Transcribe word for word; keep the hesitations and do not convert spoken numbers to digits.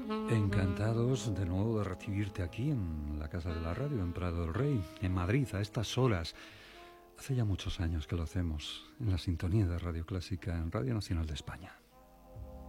Encantados de nuevo de recibirte aquí en la Casa de la Radio, en Prado del Rey, en Madrid, a estas horas. Hace ya muchos años que lo hacemos, en la sintonía de Radio Clásica, en Radio Nacional de España.